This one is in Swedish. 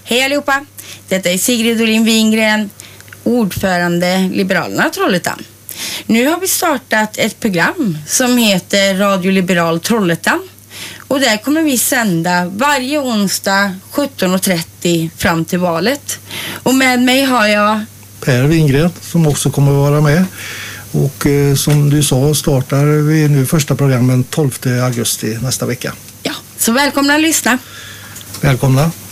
Hej allihopa! Detta är Sigrid Olin Wingren, ordförande Liberalerna Trollhättan. Nu har vi startat ett program som heter Radio Liberal Trollhättan. Och där kommer vi sända varje onsdag 17:30 fram till valet. Och med mig har jag Per Wingren som också kommer att vara med. Och som du sa startar vi nu första programmen 12 augusti nästa vecka. Ja, så välkomna att lyssna. Välkomna.